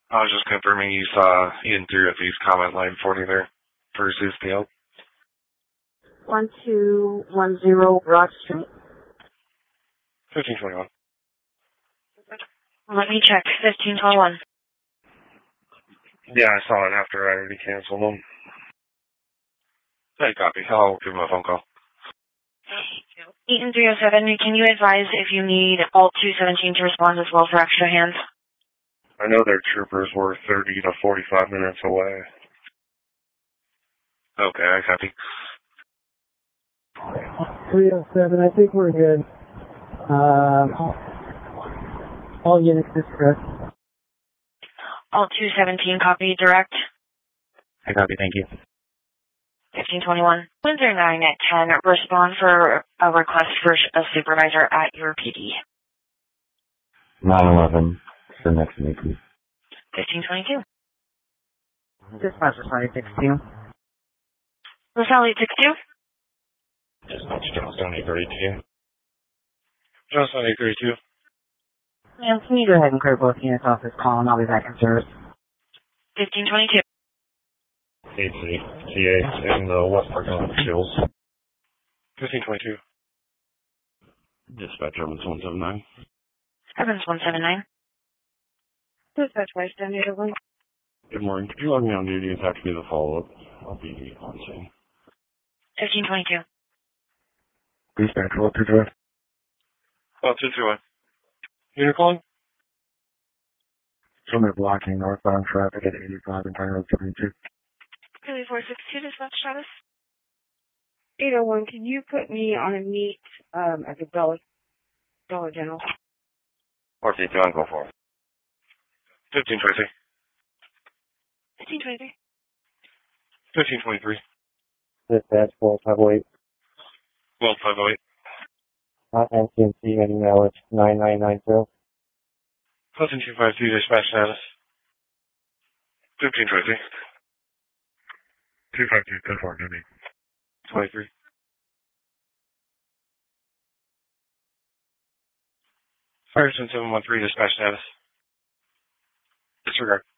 I was just confirming you saw Ian through at these comment line 40 there for Zeus Field. 1210 Broad Street. 1521. Let me check. 1521. Yeah, I saw it after I already canceled them. Hey, copy. I'll give him a phone call. Eaton 307, can you advise if you need all 217 to respond as well for extra hands? I know their troopers were 30 to 45 minutes away. Okay, I copy. 307, I think we're good. All units dispersed. All 217 copy direct. I copy, thank you. 1521. Windsor 9 at 10. Respond for a request for a supervisor at your PD. 911. The next meet, please. 1522. Dispatch Charlie 62. LaSalle 862. Dispatch Johnstone 832. Johnstone 832. Ma'am, can you go ahead and clear both units off this call and I'll be back in service. 1522. 8-3. TA in the West Parking lot chills. 1522. Dispatch Evans 179. Evans 179. Dispatch Western 801. Good morning. Could you log me on duty and text me the follow-up? I'll be on scene. 1522. Dispatch 1222. 1222. Unit calling? Somebody blocking northbound traffic at 85 and County Road 72. Philly 462, dispatch status. 801, can you put me on a meet at the Dollar General? 432 on go for 1523. 1523. 1523. Dispatch 1258. 12508. NCMC and email it 9990. 17252 dispatch status. 1523. 252 10 4 duty. 23. Ferguson 713 dispatch status. Disregard.